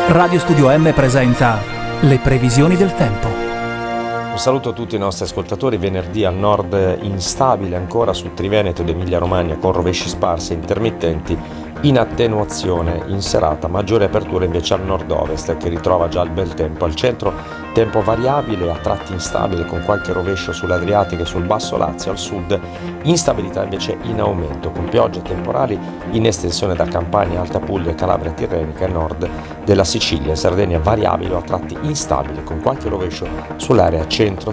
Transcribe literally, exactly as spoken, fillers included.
Radio Studio M presenta le previsioni del tempo. Un saluto a tutti i nostri ascoltatori. Venerdì al nord instabile ancora sul Triveneto ed Emilia Romagna con rovesci sparsi e intermittenti, in attenuazione in serata, maggiore apertura invece al nord-ovest che ritrova già il bel tempo. Al centro tempo variabile, a tratti instabile con qualche rovescio sull'Adriatico e sul basso Lazio. Al sud instabilità invece in aumento con piogge temporali in estensione da Campania, Alta Puglia, Calabria Tirrenica e nord della Sicilia. In Sardegna variabile o a tratti instabile con qualche rovescio sull'area centro